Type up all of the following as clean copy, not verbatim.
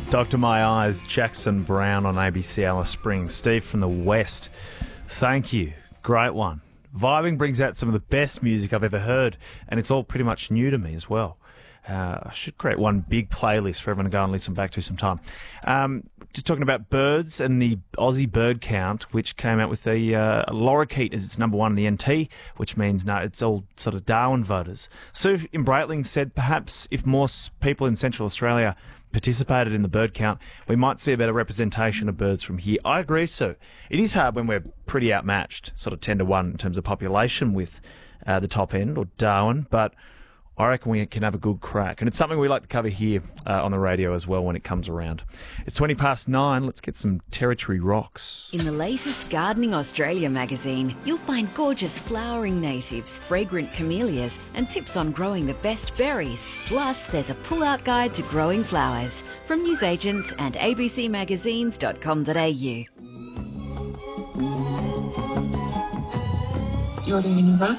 Dr. My Eyes, Jackson Browne on ABC Alice Springs. Steve from the West, thank you. Great one. Vibing brings out some of the best music I've ever heard, and it's all pretty much new to me as well. I should create one big playlist for everyone to go and listen back to sometime. Just talking about birds and the Aussie bird count, which came out with the lorikeet as its number one in the NT, which means no, it's all sort of Darwin voters. Sue in Breitling said perhaps if more people in Central Australia participated in the bird count, we might see a better representation of birds from here. I agree, Sue. It is hard when we're pretty outmatched, sort of 10 to 1 in terms of population with the top end or Darwin, but I reckon we can have a good crack. And it's something we like to cover here on the radio as well when it comes around. It's 9:20. Let's get some Territory Rocks. In the latest Gardening Australia magazine, you'll find gorgeous flowering natives, fragrant camellias, and tips on growing the best berries. Plus, there's a pull-out guide to growing flowers from newsagents and abcmagazines.com.au. You're doing right.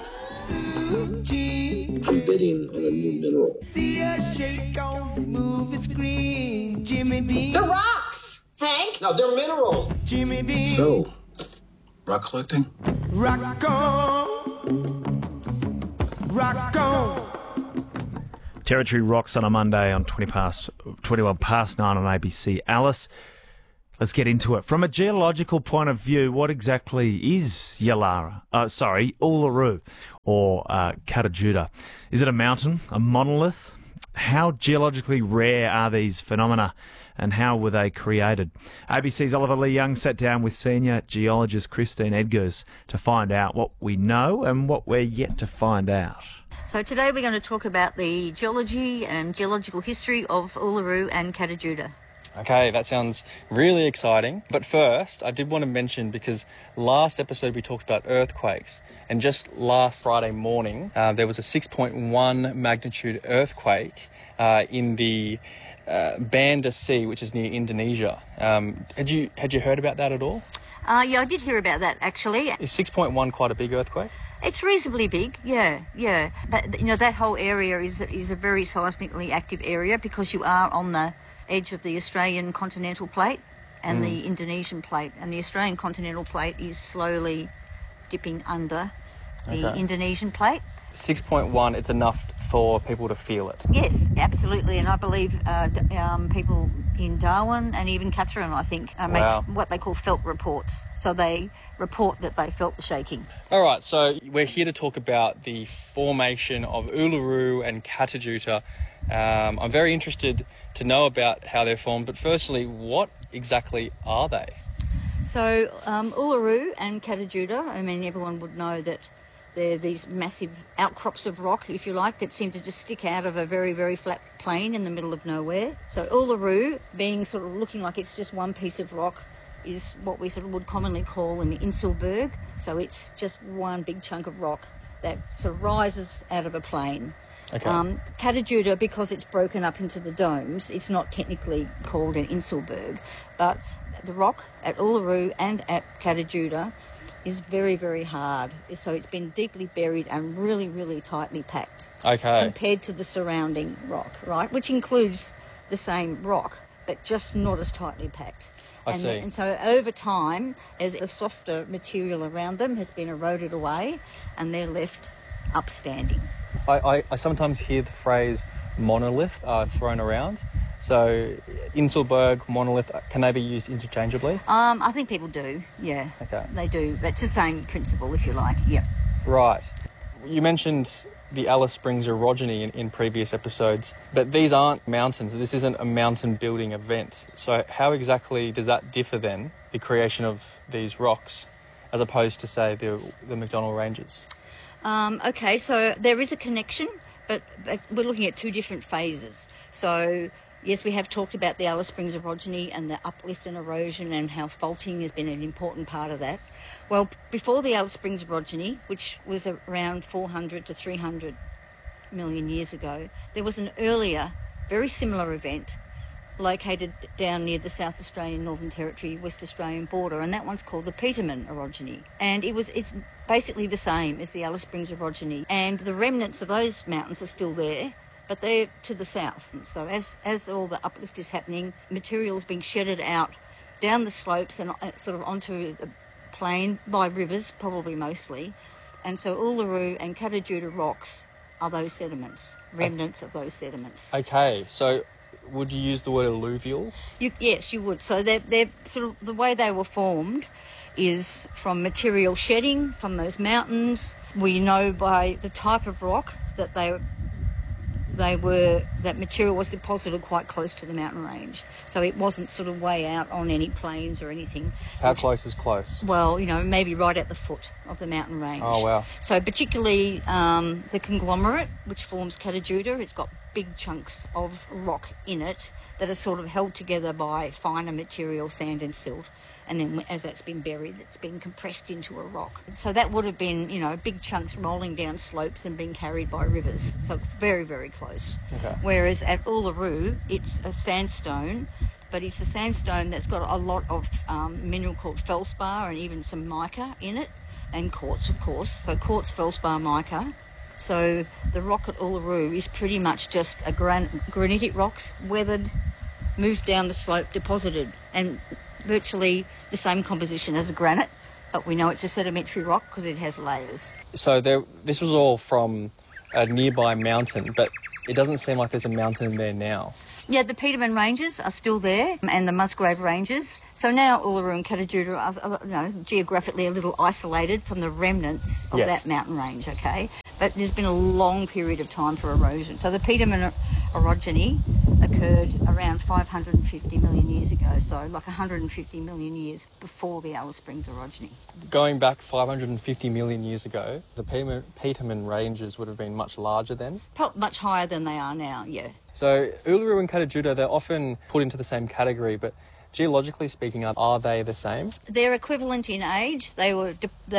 I'm betting on a new mineral. See a shake on the movie screen. Jimmy Dean. The rocks, Hank. No, they're minerals. Jimmy Dean. So, rock collecting? Rock on. Rock on. Territory Rocks on a Monday on 21 past 9 on ABC. Alice, let's get into it. From a geological point of view, what exactly is Uluru or Katajuda? Is it a mountain, a monolith? How geologically rare are these phenomena and how were they created? ABC's Oliver Lee Young sat down with senior geologist Christine Edgars to find out what we know and what we're yet to find out. So today we're going to talk about the geology and geological history of Uluru and Katajuda. Okay, that sounds really exciting. But first, I did want to mention, because last episode we talked about earthquakes, and just last Friday morning there was a 6.1 magnitude earthquake in the Banda Sea, which is near Indonesia. Had you heard about that at all? Yeah, I did hear about that actually. Is 6.1 quite a big earthquake? It's reasonably big, yeah. But, that whole area is a very seismically active area because you are on the edge of the Australian continental plate and the Indonesian plate, and the Australian continental plate is slowly dipping under the Indonesian plate. 6.1, it's enough for people to feel it. Yes, absolutely, and I believe people in Darwin and even Katherine, I think, make what they call felt reports. So they report that they felt the shaking. All right, so we're here to talk about the formation of Uluru and Katajuda. I'm very interested to know about how they're formed, but firstly, what exactly are they? So Uluru and Katajuda, everyone would know that they're these massive outcrops of rock, if you like, that seem to just stick out of a very, very flat plain in the middle of nowhere. So Uluru, being sort of looking like it's just one piece of rock, is what we sort of would commonly call an Inselberg. So it's just one big chunk of rock that sort of rises out of a plain. Okay. Katajuda, because it's broken up into the domes, it's not technically called an Inselberg, but the rock at Uluru and at Katajuda is very, very hard. So it's been deeply buried and really, really tightly packed. Okay. Compared to the surrounding rock, right? Which includes the same rock, but just not as tightly packed. I see. And so over time, as the softer material around them has been eroded away, and they're left upstanding. I sometimes hear the phrase monolith thrown around. So Inselberg, monolith, can they be used interchangeably? I think people do, yeah. Okay. They do. It's the same principle, if you like, yeah. Right. You mentioned the Alice Springs orogeny in previous episodes, but these aren't mountains. This isn't a mountain building event. So how exactly does that differ then, the creation of these rocks, as opposed to, say, the McDonnell Ranges? Okay, so there is a connection, but we're looking at two different phases. So, yes, we have talked about the Alice Springs orogeny and the uplift and erosion and how faulting has been an important part of that. Well, before the Alice Springs orogeny, which was around 400 to 300 million years ago, there was an earlier, very similar event located down near the South Australian Northern Territory, West Australian border, and that one's called the Peterman orogeny. And it's basically the same as the Alice Springs orogeny, and the remnants of those mountains are still there. but they're to the south. And so as all the uplift is happening, material's being shedded out down the slopes and sort of onto the plain by rivers, probably mostly. And so Uluru and Katajuda rocks are those sediments, remnants of those sediments. Okay, so would you use the word alluvial? Yes, you would. So they're sort of the way they were formed is from material shedding from those mountains. We know by the type of rock that that material was deposited quite close to the mountain range. So it wasn't sort of way out on any plains or anything. How close is close? Well, maybe right at the foot of the mountain range. Oh, wow. So particularly the conglomerate, which forms Katajuda, it's got big chunks of rock in it that are sort of held together by finer material, sand and silt. And then as that's been buried, it's been compressed into a rock. So that would have been, big chunks rolling down slopes and being carried by rivers. So very, very close. Okay. Whereas at Uluru, it's a sandstone, but it's a sandstone that's got a lot of mineral called feldspar and even some mica in it, and quartz, of course. So quartz, feldspar, mica. So the rock at Uluru is pretty much just a granitic rocks, weathered, moved down the slope, deposited, and virtually the same composition as a granite, but we know it's a sedimentary rock because it has layers. So this was all from a nearby mountain, but it doesn't seem like there's a mountain there now. Yeah, the Peterman Ranges are still there, and the Musgrave Ranges. So now Uluru and Katajuda are geographically a little isolated from the remnants of that mountain range, okay? But there's been a long period of time for erosion. So the Peterman orogeny occurred around 550 million years ago, so like 150 million years before the Alice Springs orogeny. Going back 550 million years ago, the Peterman Ranges would have been much larger then? Much higher than they are now, yeah. So Uluru and Katajuda, they're often put into the same category, but geologically speaking, are they the same? They're equivalent in age. They were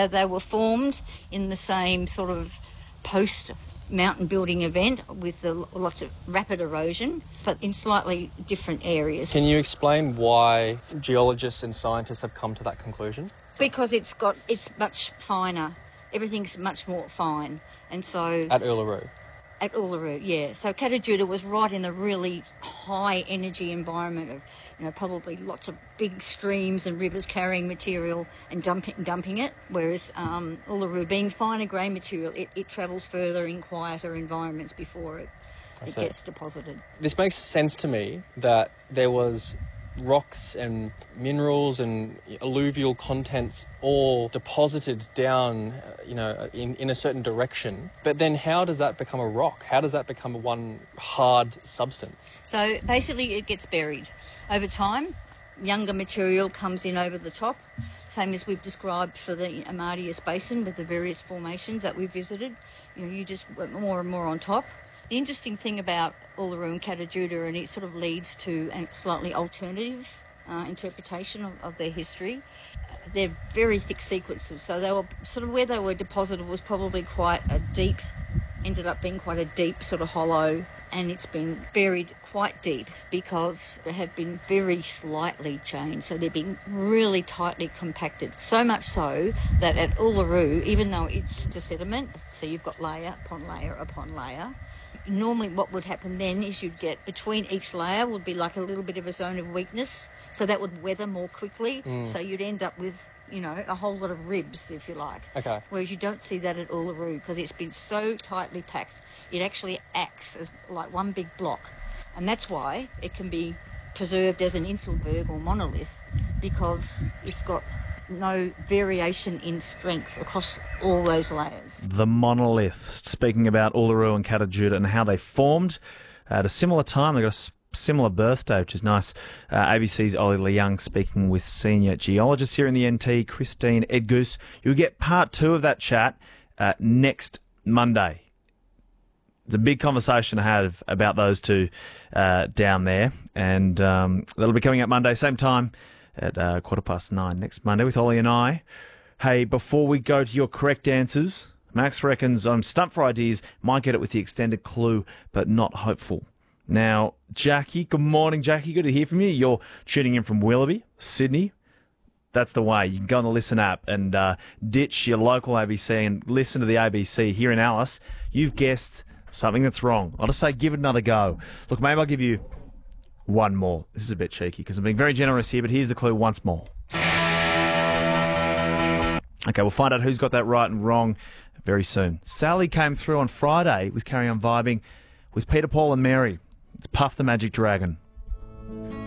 formed in the same sort of post-mountain building event with lots of rapid erosion, but in slightly different areas. Can you explain why geologists and scientists have come to that conclusion? Because it's much finer. Everything's much more fine. And so... At Uluru? At Uluru, yeah. So Katajuda was right in the really high energy environment of, probably lots of big streams and rivers carrying material and dumping it. Whereas Uluru, being finer grain material, it travels further in quieter environments before it gets deposited. This makes sense to me that there was rocks and minerals and alluvial contents all deposited down, in a certain direction. But then how does that become a rock? How does that become one hard substance? So basically it gets buried. Over time, younger material comes in over the top, same as we've described for the Amadeus Basin with the various formations that we visited. You just went more and more on top. The interesting thing about Uluru and Katajuda, and it sort of leads to a slightly alternative interpretation of their history, they're very thick sequences. So they were sort of where they were deposited was probably ended up being quite a deep sort of hollow, and it's been buried quite deep because they have been very slightly changed. So they've been really tightly compacted, so much so that at Uluru, even though it's to sediment, so you've got layer upon layer upon layer, normally what would happen then is you'd get between each layer would be like a little bit of a zone of weakness, so that would weather more quickly. So you'd end up with, a whole lot of ribs, if you like. Okay. Whereas you don't see that at Uluru because it's been so tightly packed, it actually acts as like one big block. And that's why it can be preserved as an Inselberg or monolith, because it's got no variation in strength across all those layers. The monolith. Speaking about Uluru and Katajuda and how they formed at a similar time, they got a similar birthday, which is nice. ABC's Ollie Leung speaking with senior geologist here in the NT, Christine Edgoose. You'll get part 2 of that chat next Monday. It's a big conversation to have about those two down there, and that'll be coming up Monday, same time at 9:15 next Monday with Ollie and I. Hey, before we go to your correct answers, Max reckons Stump for Ideas might get it with the extended clue, but not hopeful. Now, Jackie, good morning, Jackie. Good to hear from you. You're tuning in from Willoughby, Sydney. That's the way. You can go on the Listen app and ditch your local ABC and listen to the ABC here in Alice. You've guessed something that's wrong. I'll just say give it another go. Look, maybe I'll give you one more. This is a bit cheeky because I'm being very generous here, but here's the clue once more. Okay, we'll find out who's got that right and wrong very soon. Sally came through on Friday with Carry On Vibing with Peter, Paul and Mary. It's Puff the Magic Dragon.